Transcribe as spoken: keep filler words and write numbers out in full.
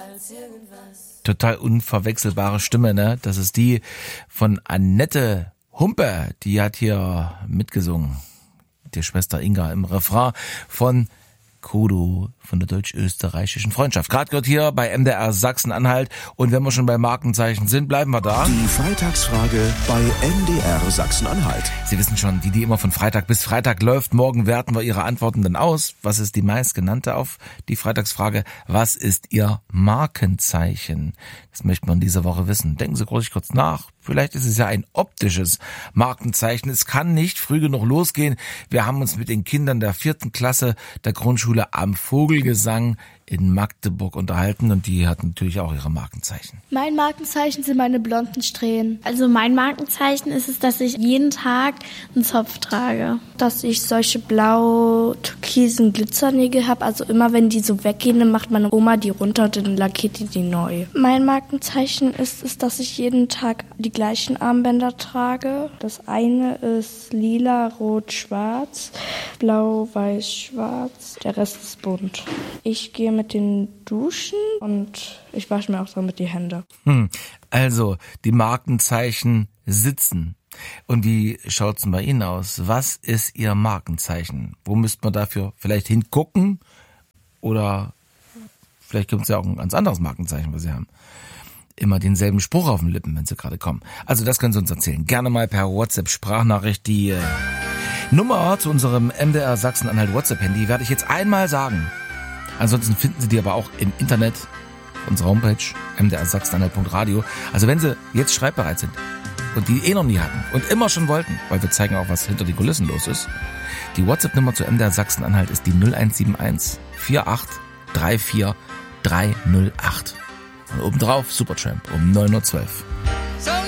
Total unverwechselbare Stimme, ne? Das ist die von Annette Humpe. Die hat hier mitgesungen. Die Schwester Inga im Refrain von Kodo von der deutsch-österreichischen Freundschaft. Gerade gehört hier bei M D R Sachsen-Anhalt. Und wenn wir schon bei Markenzeichen sind, bleiben wir da. Die Freitagsfrage bei M D R Sachsen-Anhalt. Sie wissen schon, die, die immer von Freitag bis Freitag läuft. Morgen werten wir Ihre Antworten dann aus. Was ist die meistgenannte auf die Freitagsfrage? Was ist Ihr Markenzeichen? Das möchte man diese Woche wissen. Denken Sie ruhig kurz nach. Vielleicht ist es ja ein optisches Markenzeichen. Es kann nicht früh genug losgehen. Wir haben uns mit den Kindern der vierten Klasse der Grundschule am Vogelgesang in Magdeburg unterhalten und die hatten natürlich auch ihre Markenzeichen. Mein Markenzeichen sind meine blonden Strähnen. Also mein Markenzeichen ist es, dass ich jeden Tag einen Zopf trage. Dass ich solche blau-türkisen Glitzernägel habe. Also immer wenn die so weggehen, dann macht meine Oma die runter und dann lackiert die die neu. Mein Markenzeichen ist es, dass ich jeden Tag die gleichen Armbänder trage. Das eine ist lila, rot, schwarz, blau, weiß, schwarz. Der Rest ist bunt. Ich gehe mit den Duschen und ich wasche mir auch damit die Hände. Hm, also, die Markenzeichen sitzen. Und wie schaut's denn bei Ihnen aus? Was ist Ihr Markenzeichen? Wo müsste man dafür vielleicht hingucken? Oder vielleicht gibt es ja auch ein ganz anderes Markenzeichen, was Sie haben. Immer denselben Spruch auf den Lippen, wenn Sie gerade kommen. Also das können Sie uns erzählen. Gerne mal per WhatsApp-Sprachnachricht. Die äh, Nummer zu unserem M D R Sachsen-Anhalt WhatsApp-Handy werde ich jetzt einmal sagen. Ansonsten finden Sie die aber auch im Internet, auf unserer Homepage m d r sachsen-anhalt punkt radio. Also wenn Sie jetzt schreibbereit sind und die eh noch nie hatten und immer schon wollten, weil wir zeigen auch, was hinter die Kulissen los ist, die WhatsApp-Nummer zu M D R Sachsen-Anhalt ist die null eins sieben eins vier acht drei vier drei null acht. Und obendrauf Supertramp um neun Uhr zwölf.